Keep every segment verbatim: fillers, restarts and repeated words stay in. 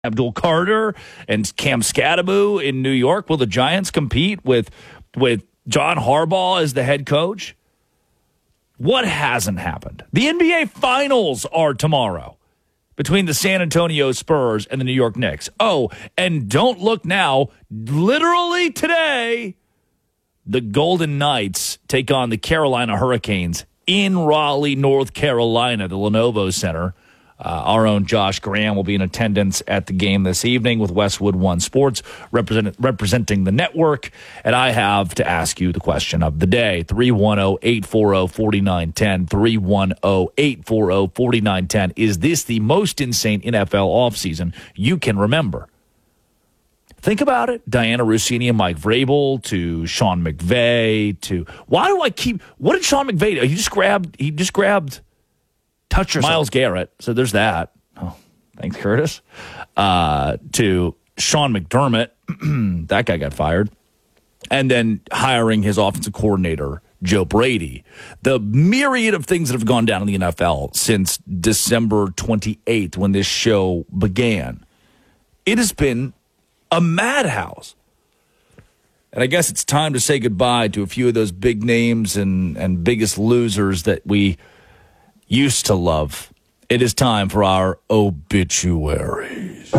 Abdul Carter and Cam Scadaboo in New York. Will the Giants compete with with John Harbaugh as the head coach? What hasn't happened? The N B A Finals are tomorrow between the San Antonio Spurs and the New York Knicks. Oh, and don't look now. Literally today, the Golden Knights take on the Carolina Hurricanes in Raleigh, North Carolina, the Lenovo Center. Uh, our own Josh Graham will be in attendance at the game this evening with Westwood One Sports represent, representing the network. And I have to ask you the question of the day. three one zero, eight four zero, four nine one zero. three one zero, eight four zero, four nine one zero. Is this the most insane N F L offseason you can remember? Think about it. Diana Russini and Mike Vrabel to Sean McVay to... Why do I keep... What did Sean McVay do? He just grabbed... He just grabbed... Touch yourself. Myles Garrett. So there's that. Oh, thanks, Curtis. Uh, to Sean McDermott. That guy got fired. And then hiring his offensive coordinator, Joe Brady. The myriad of things that have gone down in the N F L since December twenty-eighth when this show began. It has been a madhouse. And I guess it's time to say goodbye to a few of those big names and, and biggest losers that we used to love. It is time for our obituaries.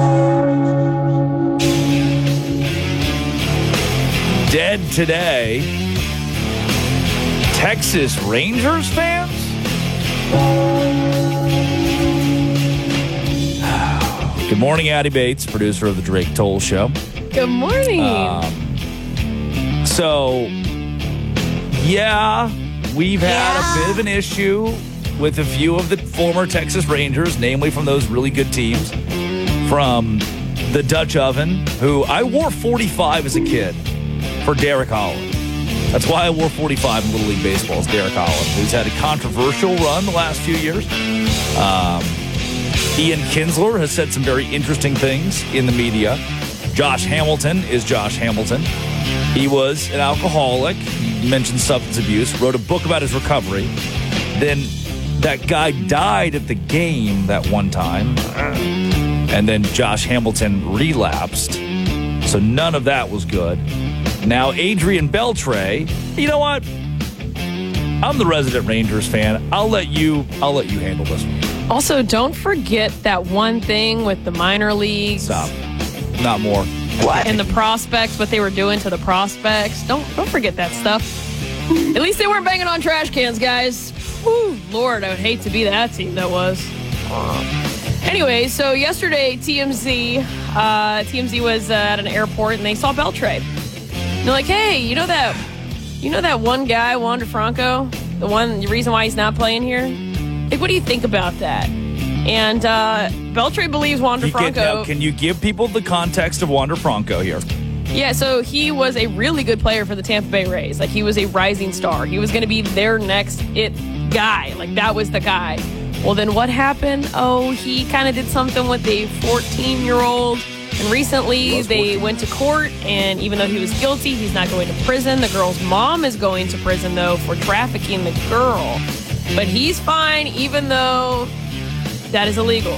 Dead today, Texas Rangers fans? Good morning, Addie Bates, producer of the Drake Toll Show. Good morning. Um, so, yeah, we've had Yeah. a bit of an issue with a few of the former Texas Rangers, namely from those really good teams, from the Dutch Oven, who I wore forty-five as a kid for Derek Holland. That's why I wore forty-five in Little League Baseball, is Derek Holland, who's had a controversial run the last few years. Um, Ian Kinsler has said some very interesting things in the media. Josh Hamilton is Josh Hamilton. He was an alcoholic. He mentioned substance abuse, wrote a book about his recovery. Then that guy died at the game that one time. And then Josh Hamilton relapsed. So none of that was good. Now Adrian Beltre, you know what? I'm the resident Rangers fan. I'll let you I'll let you handle this one. Also, don't forget that one thing with the minor leagues. Stop. Not more. What? And the prospects, what they were doing to the prospects. Don't don't forget that stuff. At least they weren't banging on trash cans, guys. Whew, Lord, I would hate to be that team that was. Anyway, so yesterday, T M Z, uh, T M Z was uh, at an airport and they saw Beltre. And they're like, hey, you know that, you know that one guy, Wander Franco, the one the reason why he's not playing here? Like, what do you think about that? And uh, Beltre believes Wander You can, Franco. now, can you give people the context of Wander Franco here? Yeah, so he was a really good player for the Tampa Bay Rays. Like, he was a rising star. He was going to be their next it guy. Like, that was the guy. Well, then what happened? Oh, he kind of did something with a fourteen-year-old. And recently they went to court, and even though he was guilty, he's not going to prison. The girl's mom is going to prison, though, for trafficking the girl. But he's fine, even though that is illegal.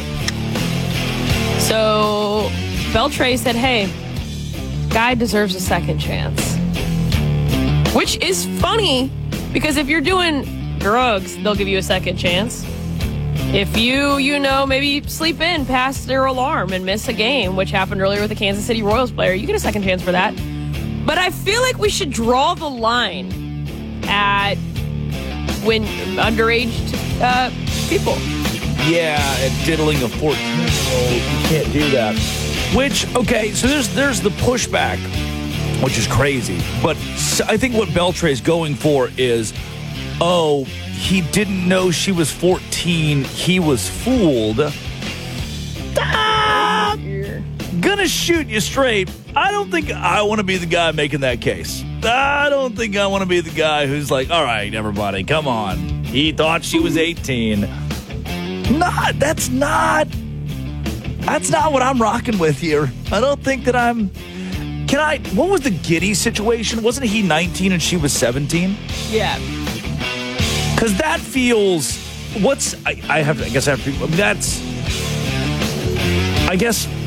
So Beltre said, hey, guy deserves a second chance. Which is funny, because if you're doing drugs, they'll give you a second chance. If you, you know, maybe sleep in past their alarm and miss a game, which happened earlier with the Kansas City Royals player, you get a second chance for that. But I feel like we should draw the line at when underage uh, people. Yeah, and diddling a fourteen-year-old, you can't do that. Which, okay, so there's there's the pushback, which is crazy. But I think what Beltre is going for is, oh, he didn't know she was fourteen. He was fooled. Ah, gonna shoot you straight. I don't think I want to be the guy making that case. I don't think I want to be the guy who's like, all right, everybody, come on. He thought she was eighteen. Not, that's not, that's not what I'm rocking with here. I don't think that I'm, can I, what was the Giddy situation? Wasn't he nineteen and she was seventeen? Yeah. Because that feels, what's, I, I have, I guess I have to, that's, I guess